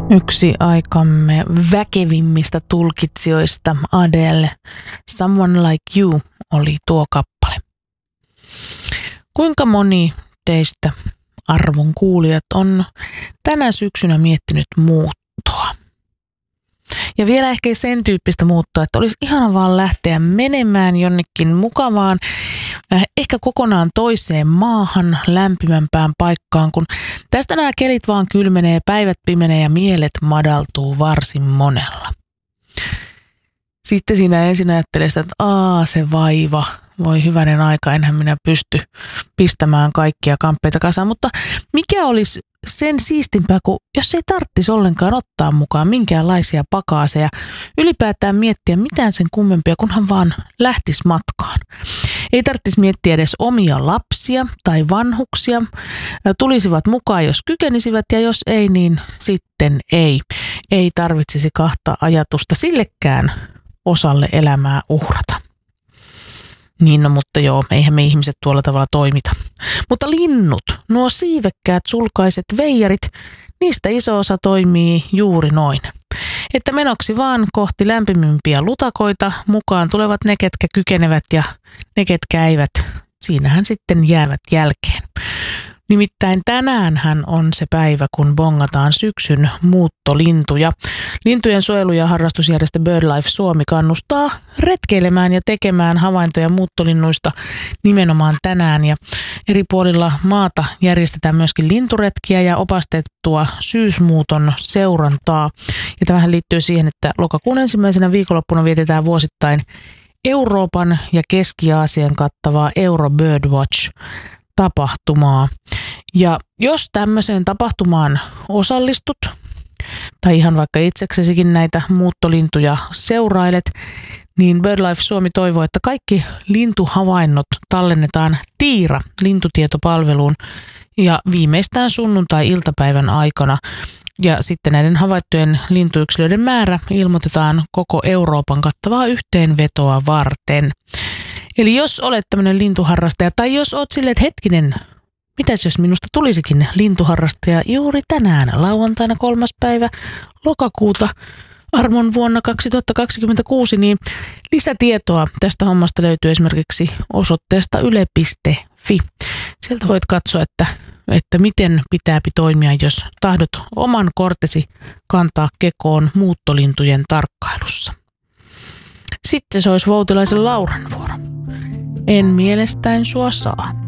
Yksi aikamme väkevimmistä tulkitsijoista, Adele, Someone Like You, oli tuo kappale. Kuinka moni teistä, arvon kuulijat, on tänä syksynä miettinyt muuttoa? Ja vielä ehkä sen tyyppistä muuttoa, että olisi ihana vaan lähteä menemään jonnekin mukavaan, ehkä kokonaan toiseen maahan, lämpimämpään paikkaan, kun tästä nämä kelit vaan kylmenee, päivät pimenee ja mielet madaltuu varsin monella. Sitten siinä ensin ajattelee sitä, että se vaiva, voi hyvänen aika, enhän minä pysty pistämään kaikkia kamppeita kasaan, mutta mikä olisi sen siistimpää, kuin jos ei tarvitsisi ollenkaan ottaa mukaan minkäänlaisia pakaaseja, ylipäätään miettiä mitään sen kummempia, kunhan vaan lähtisi matkaan. Ei tarvitsisi miettiä edes omia lapsia tai vanhuksia, tulisivat mukaan, jos kykenisivät, ja jos ei, niin sitten ei. Ei tarvitsisi kahta ajatusta sillekään osalle elämää uhrata. Niin, no, mutta joo, eihän me ihmiset tuolla tavalla toimita. Mutta linnut, nuo siivekkäät sulkaiset veijarit, niistä iso osa toimii juuri noin. Että menoksi vaan kohti lämpimimpiä lutakoita, mukaan tulevat ne, ketkä kykenevät, ja ne, ketkä eivät, siinähän sitten jäävät jälkeen. Nimittäin tänäänhän on se päivä, kun bongataan syksyn muuttolintuja. Lintujen suojelu- ja harrastusjärjestö BirdLife Suomi kannustaa retkeilemään ja tekemään havaintoja muuttolinnuista nimenomaan tänään. Ja eri puolilla maata järjestetään myöskin linturetkiä ja opastettua syysmuuton seurantaa. Ja tämähän liittyy siihen, että lokakuun ensimmäisenä viikonloppuna vietetään vuosittain Euroopan ja Keski-Aasian kattavaa Euro Birdwatch tapahtumaa. Ja jos tämmöiseen tapahtumaan osallistut, tai ihan vaikka itseksesikin näitä muuttolintuja seurailet, niin BirdLife Suomi toivoo, että kaikki lintuhavainnot tallennetaan Tiira-lintutietopalveluun ja viimeistään sunnuntai-iltapäivän aikana. Ja sitten näiden havaittujen lintuyksilöiden määrä ilmoitetaan koko Euroopan kattavaa yhteenvetoa varten. Eli jos olet tämmöinen lintuharrastaja, tai jos olet silleen, että hetkinen, mitäs jos minusta tulisikin lintuharrastaja juuri tänään, lauantaina 3. päivä lokakuuta armon vuonna 2026, niin lisätietoa tästä hommasta löytyy esimerkiksi osoitteesta yle.fi. Sieltä voit katsoa, että miten pitääpi toimia, jos tahdot oman kortesi kantaa kekoon muuttolintujen tarkkailussa. Sitten se olisi Voutilaisen Lauran vuoro. En mielestäin sua saa.